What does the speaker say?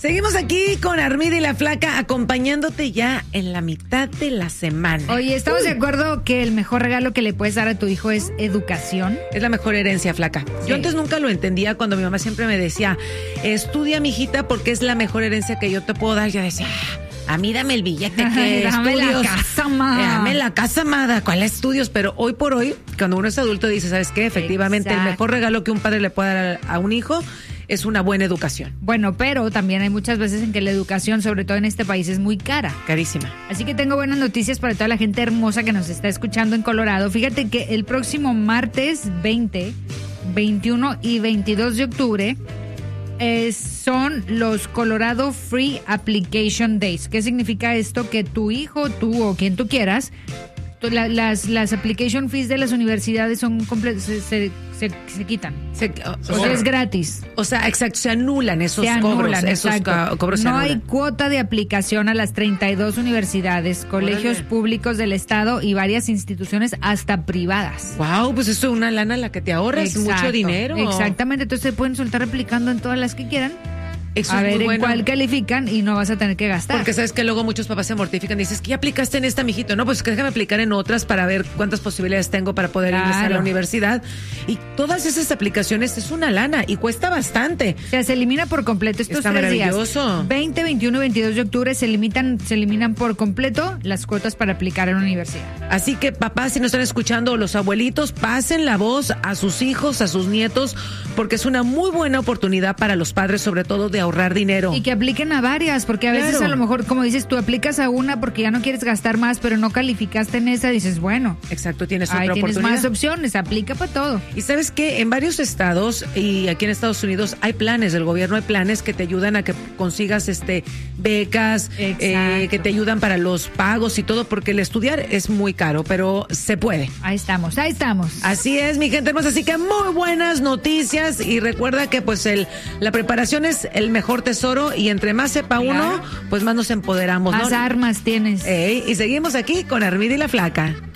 Seguimos aquí con Armida y la Flaca, acompañándote ya en la mitad de la semana. Oye, ¿estamos de acuerdo que el mejor regalo que le puedes dar a tu hijo es educación? Es la mejor herencia, Flaca. Sí. Yo antes nunca lo entendía cuando mi mamá siempre me decía, estudia, mijita, porque es la mejor herencia que yo te puedo dar. Yo decía, a mí dame el billete, que dame estudios. la casa, amada. Dame la casa, amada. ¿Cuál estudios? Pero hoy por hoy, cuando uno es adulto, dice, ¿sabes qué? Efectivamente, Exacto. el mejor regalo que un padre le puede dar a un hijo es una buena educación. Bueno, pero también hay muchas veces en que la educación, sobre todo en este país, es muy cara. Carísima. Así que tengo buenas noticias para toda la gente hermosa que nos está escuchando en Colorado. Fíjate que el próximo martes 20, 21 y 22 de octubre son los Colorado Free Application Days. ¿Qué significa esto? Que tu hijo, tú o quien tú quieras, las application fees de las universidades son se quitan. O sea, es gratis. O sea, exacto, se anulan esos cobros. Cobros se no anulan. hay cuota de aplicación a las 32 universidades, colegios públicos del estado y varias instituciones hasta privadas. Wow, pues eso es una lana la que te ahorras, mucho dinero. Exactamente, entonces se pueden soltar aplicando en todas las que quieran. Eso a es ver muy en bueno. cuál califican y no vas a tener que gastar. Porque sabes que luego muchos papás se mortifican. Dices, ¿que ya aplicaste en esta, mijito? No, pues que déjame aplicar en otras para ver cuántas posibilidades tengo para poder ingresar a la universidad. Y todas esas aplicaciones es una lana y cuesta bastante. O sea, se elimina por completo estos Está 3 días. maravilloso. 20, 21 y 22 de octubre se eliminan por completo las cuotas para aplicar en la universidad. Así que papás, si nos están escuchando, los abuelitos, pasen la voz a sus hijos, a sus nietos, porque es una muy buena oportunidad para los padres, sobre todo de ahorrar dinero. Y que apliquen a varias, porque a veces a lo mejor, como dices, tú aplicas a una porque ya no quieres gastar más, pero no calificaste en esa, dices, bueno. Exacto, tienes otra tienes oportunidad. más opciones, aplica para todo. Y sabes que en varios estados y aquí en Estados Unidos hay planes del gobierno, hay planes que te ayudan a que consigas becas, que te ayudan para los pagos y todo, porque el estudiar es muy caro, pero se puede. Ahí estamos. Así es, mi gente hermosa, así que muy buenas noticias y recuerda que pues la preparación es el mejor tesoro y entre más sepa uno, pues más nos empoderamos, Más ¿no? armas tienes. Y seguimos aquí con Armida y la Flaca.